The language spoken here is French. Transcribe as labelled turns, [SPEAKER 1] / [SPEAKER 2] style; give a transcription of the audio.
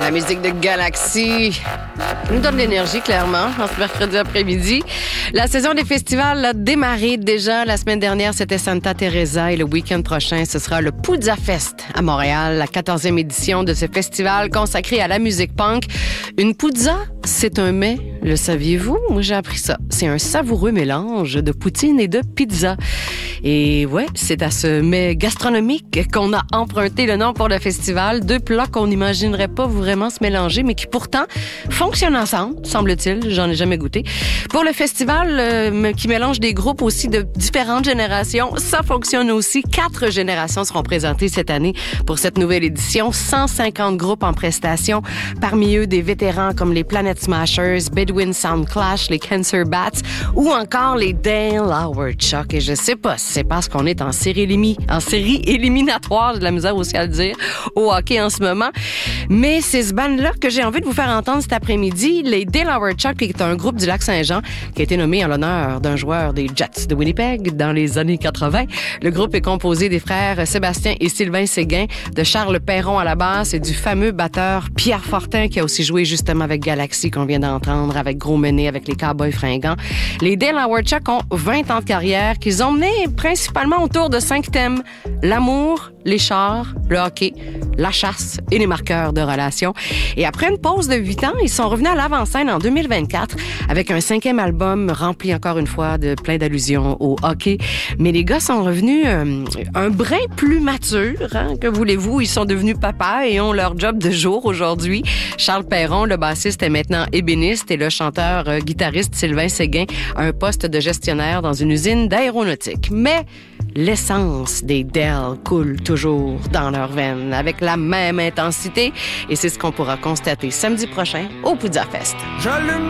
[SPEAKER 1] La musique de Galaxy nous donne de l'énergie, clairement, en ce mercredi après-midi. La saison des festivals a démarré déjà. La semaine dernière, c'était Santa Teresa et le week-end prochain, ce sera le Puzza Fest à Montréal, la 14e édition de ce festival consacré à la musique punk. Une puzza, c'est un mets, le saviez-vous? Moi, j'ai appris ça. C'est un savoureux mélange de poutine et de pizza. Et ouais, c'est à ce mets gastronomique qu'on a emprunté le nom pour le festival. Deux plats qu'on n'imaginerait pas vraiment se mélanger, mais qui pourtant fonctionnent ensemble, semble-t-il. J'en ai jamais goûté. Pour le festival, qui mélange des groupes aussi de différentes générations, ça fonctionne aussi. 4 générations seront présentées cette année pour cette nouvelle édition. 150 groupes en prestation. Parmi eux, des vétérans comme les Planet Smashers, Bedouin Sound Clash, les Cancer Bats ou encore les Dale Howard Chuck. Et je sais pas si c'est parce qu'on est en série éliminatoire, j'ai de la misère aussi à le dire, au hockey en ce moment. Mais c'est ce band-là que j'ai envie de vous faire entendre cet après-midi. Les Dale Howard Chuck, qui est un groupe du Lac-Saint-Jean, qui a été nommé en l'honneur d'un joueur des Jets de Winnipeg dans les années 80. Le groupe est composé des frères Sébastien et Sylvain Séguin, de Charles Perron à la basse et du fameux batteur Pierre Fortin, qui a aussi joué justement avec Galaxy, qu'on vient d'entendre, avec Gros Menet, avec les Cowboys fringants. Les Dale Howard Chuck ont 20 ans de carrière qu'ils ont mené principalement autour de 5 thèmes. L'amour, les chars, le hockey, la chasse et les marqueurs de relations. Et après une pause de 8 ans, ils sont revenus à l'avant-scène en 2024 avec un 5e album rempli encore une fois de plein d'allusions au hockey. Mais les gars sont revenus un brin plus matures, hein, que voulez-vous. Ils sont devenus papas et ont leur job de jour aujourd'hui. Charles Perron, le bassiste, est maintenant ébéniste et le chanteur-guitariste Sylvain Séguin a un poste de gestionnaire dans une usine d'aéronautique. Mais l'essence des Dale coule toujours dans leurs veines avec la même intensité et c'est ce qu'on pourra constater samedi prochain au Puzza Fest.